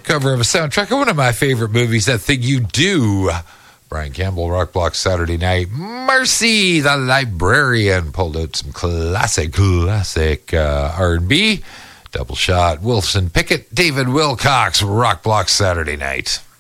Cover of a soundtrack of one of my favorite movies, That Thing You Do. Brian Campbell, Rock Block Saturday Night. Marcy, the Librarian, pulled out some classic R&B. Double Shot, Wilson Pickett, David Wilcox, Rock Block Saturday Night.